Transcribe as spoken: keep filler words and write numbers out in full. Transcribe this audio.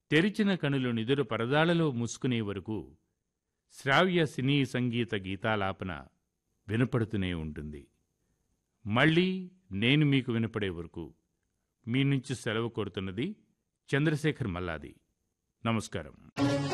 తెరిచిన కనులు నిదురు పరదాలలో మూసుకునే వరకు శ్రావ్య సినీ సంగీత గీతాలాపన వినపడుతూనే ఉంటుంది. మళ్ళీ నేను మీకు వినపడే వరకు మీ నుంచి సెలవు కోరుతున్నది చంద్రశేఖర్ మల్లాది. నమస్కారం.